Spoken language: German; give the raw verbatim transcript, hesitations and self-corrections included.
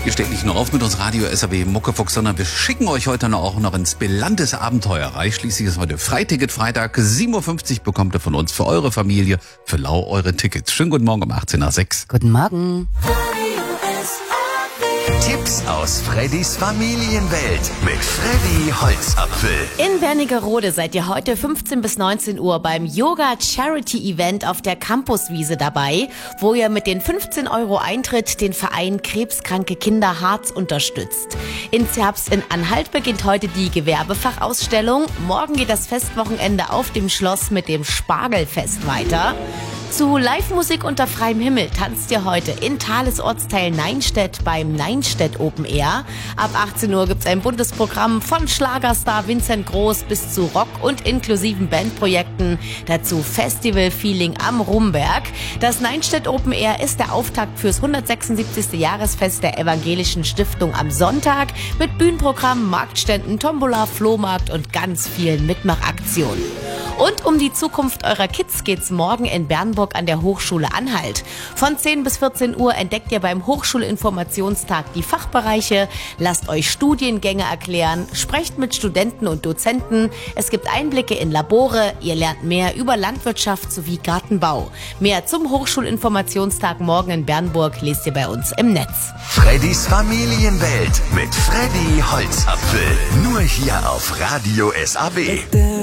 Ihr steht nicht nur auf mit uns Radio S A W Muckefuchs, sondern wir schicken euch heute noch auch noch ins Belantes Abenteuerreich. Schließlich ist heute Freiticket-Freitag. sieben Uhr fünfzig bekommt ihr von uns für eure Familie für lau eure Tickets. Schönen guten Morgen um achtzehn nach sechs. Guten Morgen. Tipps aus Freddys Familienwelt mit Freddy Holzapfel. In Wernigerode seid ihr heute fünfzehn bis neunzehn Uhr beim Yoga Charity Event auf der Campuswiese dabei, wo ihr mit den fünfzehn Euro Eintritt den Verein Krebskranke Kinder Harz unterstützt. In Zerbst in Anhalt beginnt heute die Gewerbefachausstellung. Morgen geht das Festwochenende auf dem Schloss mit dem Spargelfest weiter. Zu Live-Musik unter freiem Himmel tanzt ihr heute in Thales Ortsteil Neinstedt beim Neinstedt Open Air. Ab achtzehn Uhr gibt's ein buntes Programm von Schlagerstar Vincent Groß bis zu Rock- und inklusiven Bandprojekten. Dazu Festival-Feeling am Rumberg. Das Neinstedt Open Air ist der Auftakt fürs hundertsechsundsiebzigste Jahresfest der Evangelischen Stiftung am Sonntag mit Bühnenprogramm, Marktständen, Tombola, Flohmarkt und ganz vielen Mitmachaktionen. Und um die Zukunft eurer Kids geht's morgen in Bernburg an der Hochschule Anhalt. Von zehn bis vierzehn Uhr entdeckt ihr beim Hochschulinformationstag die Fachbereiche, lasst euch Studiengänge erklären, sprecht mit Studenten und Dozenten. Es gibt Einblicke in Labore, ihr lernt mehr über Landwirtschaft sowie Gartenbau. Mehr zum Hochschulinformationstag morgen in Bernburg lest ihr bei uns im Netz. Freddys Familienwelt mit Freddy Holzapfel. Nur hier auf Radio S A W.